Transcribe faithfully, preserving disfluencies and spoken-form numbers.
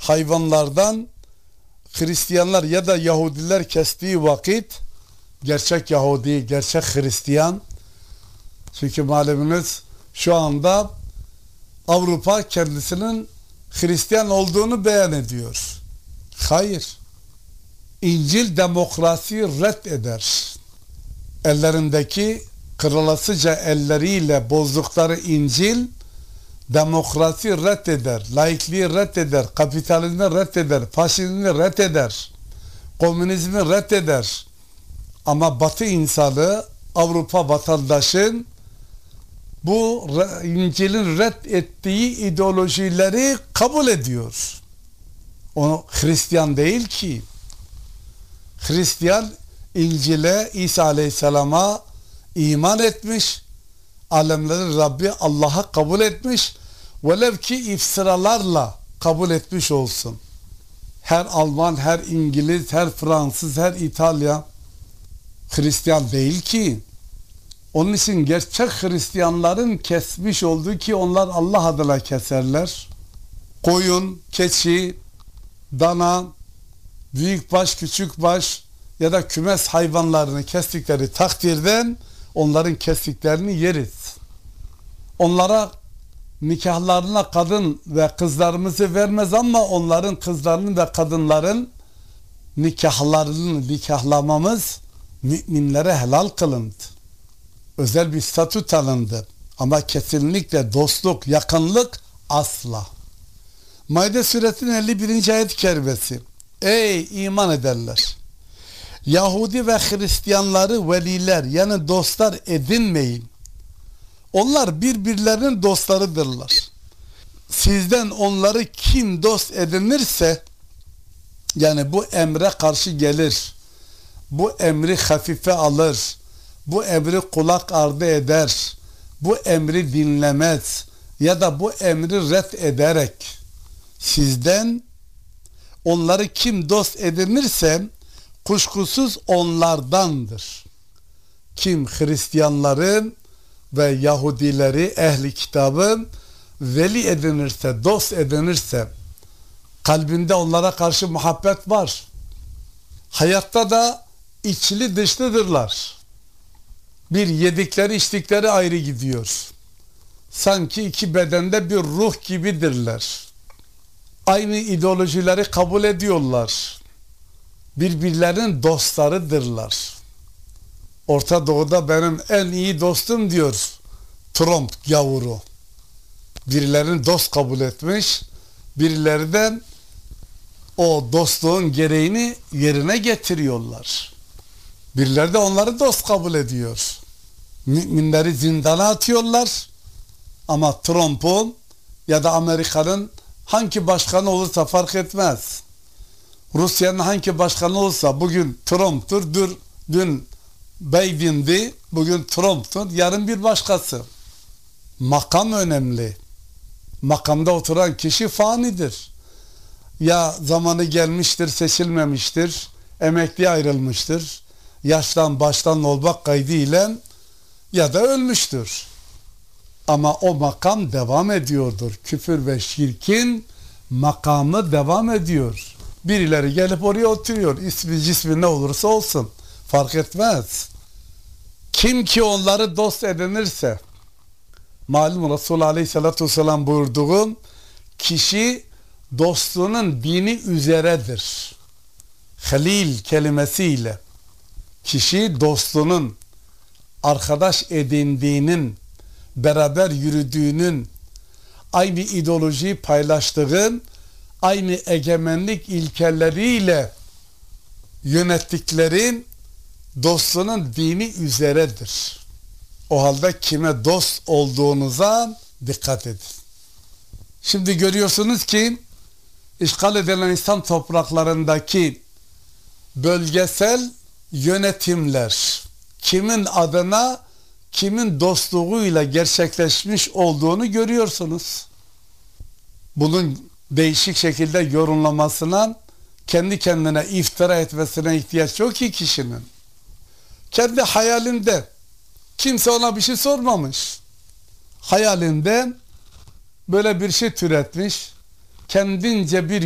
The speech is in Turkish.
hayvanlardan Hristiyanlar ya da Yahudiler kestiği vakit, gerçek Yahudi, gerçek Hristiyan, çünkü malumunuz şu anda Avrupa kendisinin Hristiyan olduğunu beyan ediyor. Hayır. İncil demokrasiyi reddeder. Ellerindeki kırılasıca elleriyle bozdukları İncil demokrasi reddeder, laikliği reddeder, kapitalizmi reddeder, faşizmi reddeder, komünizmi reddeder. Ama Batı insanı, Avrupa vatandaşın bu İncil'in reddettiği ideolojileri kabul ediyor. O Hristiyan değil ki. Hristiyan İncil'e, İsa Aleyhisselam'a iman etmiş, alemlerin Rabbi Allah'a kabul etmiş, velev ki iftiralarla kabul etmiş olsun. Her Alman, her İngiliz, her Fransız, her İtalya Hristiyan değil ki. Onun için gerçek Hristiyanların kesmiş olduğu, ki onlar Allah adına keserler, koyun, keçi, dana, büyükbaş, küçükbaş ya da kümes hayvanlarını kestikleri takdirden onların kestiklerini yeriz. Onlara nikahlarına kadın ve kızlarımızı vermez ama onların kızlarının ve kadınların nikahlarını nikahlamamız müminlere helal kılındı. Özel bir statü tanındı. Ama kesinlikle dostluk, yakınlık asla. Maide suresinin elli birinci ayet-i kerimesi. Ey iman edenler! Yahudi ve Hristiyanları veliler, yani dostlar edinmeyin. Onlar birbirlerinin dostlarıdırlar. Sizden onları kim dost edinirse, yani bu emre karşı gelir, bu emri hafife alır, bu emri kulak ardı eder, bu emri dinlemez ya da bu emri ret ederek sizden onları kim dost edinirse kuşkusuz onlardandır. Kim Hristiyanların ve Yahudileri, ehli kitabı veli edinirse, dost edinirse, kalbinde onlara karşı muhabbet var. Hayatta da içli dışlıdırlar. Bir yedikleri içtikleri ayrı gidiyor. Sanki iki bedende bir ruh gibidirler. Aynı ideolojileri kabul ediyorlar. Birbirlerinin dostlarıdırlar. Orta Doğu'da benim en iyi dostum diyor Trump gavuru. Birilerini dost kabul etmiş, birileri de o dostluğun gereğini yerine getiriyorlar. Birileri de onları dost kabul ediyor. Müminleri zindana atıyorlar ama Trump'un ya da Amerika'nın hangi başkanı olursa fark etmez. Rusya'nın hangi başkanı olsa bugün Trump'tur, dün, dün Biden'di, bugün Trump'tur, yarın bir başkası. Makam önemli. Makamda oturan kişi fanidir. Ya zamanı gelmiştir, seçilmemiştir, emekliye ayrılmıştır, yaştan baştan olmak kaydıyla ya da ölmüştür. Ama o makam devam ediyordur. Küfür ve şirkin makamı devam ediyor. Birileri gelip oraya oturuyor. İsmi cismi ne olursa olsun. Fark etmez. Kim ki onları dost edinirse, malum Resulullah Aleyhisselatü Vesselam buyurduğu kişi dostluğunun dini üzeredir. Halil kelimesiyle kişi dostluğunun, arkadaş edindiğinin, beraber yürüdüğünün, aynı ideolojiyi paylaştığın, aynı egemenlik ilkeleriyle yönettiklerin dostluğunun dini üzeredir. O halde kime dost olduğunuza dikkat edin. Şimdi görüyorsunuz ki işgal edilen İslam topraklarındaki bölgesel yönetimler kimin adına, kimin dostluğuyla gerçekleşmiş olduğunu görüyorsunuz. Bunun değişik şekilde yorumlamasına, kendi kendine iftira etmesine ihtiyaç yok ki kişinin. Kendi hayalinde, kimse ona bir şey sormamış. Hayalinde böyle bir şey türetmiş, kendince bir